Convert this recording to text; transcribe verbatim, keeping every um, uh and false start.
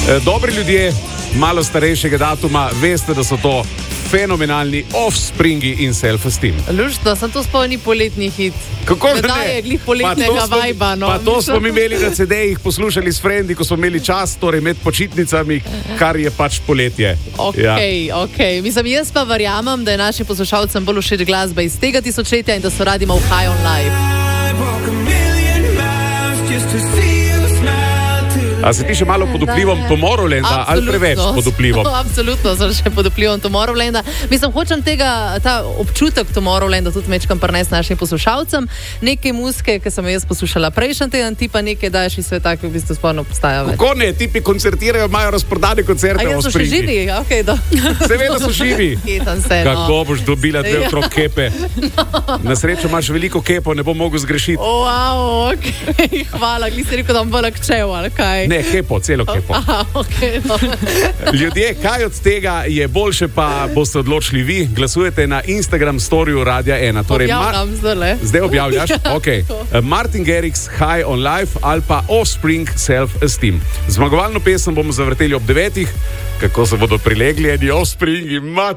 Dobri ljudje malo starejšega datuma veste, da so to fenomenalni Offspringi in Self-Esteem. Luštno, sem to spomni poletni hit. Kako ne? Da je glih poletnega vajba. No. Pa to smo mi imeli na ce de-jih, poslušali s frendi, ko smo imeli čas, torej med počitnicami, kar je pač poletje. Ok, ja. ok. Mislim, jaz pa verjamem, da je našim poslušalcem bolj všeč glasba iz tega tisočletja in da so radi malo High on Life. A si ti še malo pod vplivom Tomorrowlanda ali preveč pod vplivom? No, absolutno, sem še pod vplivom Tomorrowlanda. Mislim, hočem tega, ta občutek Tomorrowlanda tudi mečkam prinesti našim poslušalcem. Nekaj muzike, ki sem jaz poslušala prejšnji teden, ti pa nekaj daješ iz sveta, ki v bistvu sploh ne obstaja več. Kako ne? Ti pi koncertirajo, imajo razprodane koncerte. A ja, so še živi? Okay, Seveda so živi. Se, no. Kako boš dobila dve otrok kepe? No. Na srečo imaš veliko kepo, ne bom mogel zgrešiti. Oh, wow, ok. Hvala, gli si rekel, da bom bolj akčev, ali kaj? Ne, kepo, celo kepo. Aha, okay, no. Ljudje, kaj od tega je boljše, pa boste odločili vi. Glasujete na Instagram storiju Radia ena. Torej, Objavljam zdaj. Zdaj objavljaš? Ok. Martin Garrix, High on Life ali pa Offspring, Self-Esteem. Zmagovalno pesem bomo zavrteli ob devetih. Kako se bodo prilegli eni Offspringi, mat.